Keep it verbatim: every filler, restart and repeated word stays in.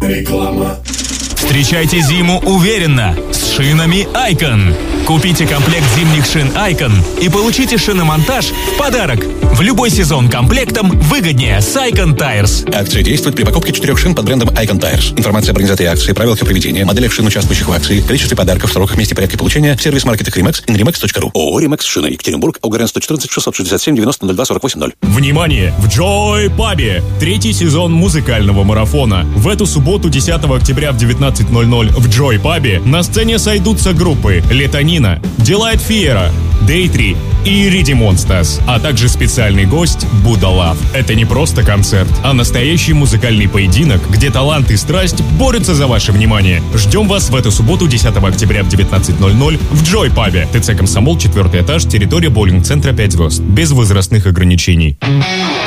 Реклама. Встречайте зиму уверенно с шинами Icon. Купите комплект зимних шин Icon и получите шиномонтаж в подарок. В любой сезон комплектом выгоднее с Icon Tires. Акция действует при покупке четырех шин под брендом Icon Tires. Информация об организации акции, правилах ее проведения, моделях шин, участвующих в акции, количестве подарков, сроках, месте, порядке получения в сервис-маркетах Rimax и на rimax точка ру. ООО «Римекс» Шины. Екатеринбург, Аугарен сто четырнадцать шестьсот шестьдесят семь девяносто ноль два сорок восемь ноль. Внимание! В Joy Pub'е третий сезон музыкального марафона. В эту субботу, десятого октября в девятнадцать ноль ноль в Joy Pub'е на сцене сойдутся группы Летонина, Delight Fiera, Day три и Риди Монстас, а также специальный гость Будда Лав. Это не просто концерт, а настоящий музыкальный поединок, где талант и страсть борются за ваше внимание. Ждем вас в эту субботу, десятого октября в девятнадцать ноль ноль в Joy Pub'е. ТЦ «Комсомол», четвертый этаж, территория боулинг-центра пять звезд. Без возрастных ограничений.